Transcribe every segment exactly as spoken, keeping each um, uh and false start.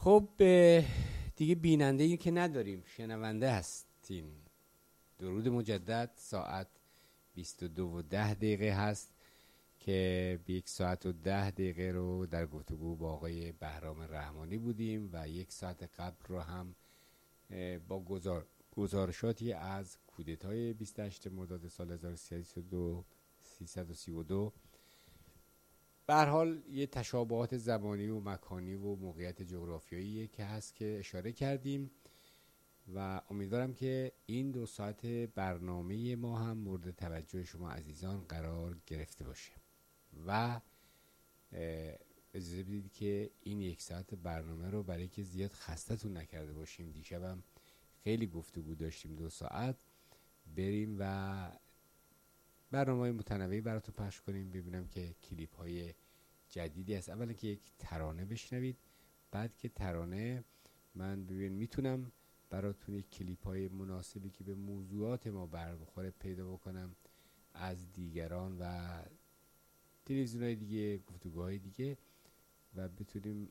خب دیگه بیننده این که نداریم، شنونده هستین. درود مجدد. ساعت بیست و دو و ده دقیقه هست که به یک ساعت و ده دقیقه رو در گفتگو با آقای بهرام رحمانی بودیم و یک ساعت قبل رو هم با گزار گزارشاتی از کودتای بیست و هشتم مرداد سال هزار و سیصد و سی و دو. به هر حال یه تشابهات زمانی و مکانی و موقعیت جغرافیایی که هست که اشاره کردیم و امیدوارم که این دو ساعت برنامه ما هم مورد توجه شما عزیزان قرار گرفته باشه و اجازه بدید که این یک ساعت برنامه رو برای که زیاد خستتون نکرده باشیم، دیشبم خیلی گفتگو داشتیم دو ساعت، بریم و برنامه متنوعی براتون پخش کنیم. ببینم که کلیپ های جدیدی هست. اولا که یک ترانه بشنوید، بعد که ترانه من ببین میتونم براتون یک کلیپ های مناسبی که به موضوعات ما بر بخوره پیدا بکنم از دیگران و تلویزیون های دیگه، گفتگوهای دیگه، و بتونیم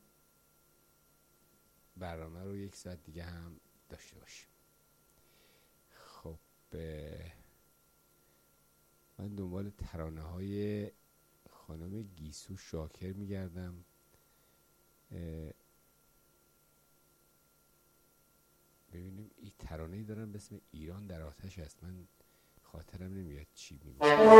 برنامه رو یک ساعت دیگه هم داشته باشیم. خب من دنبال ترانه های خانم گیسو شاکر میگردم. ببینیم این ترانه‌ای دارن به اسم ایران در آتش است. من خاطرم نمیاد چی میگه.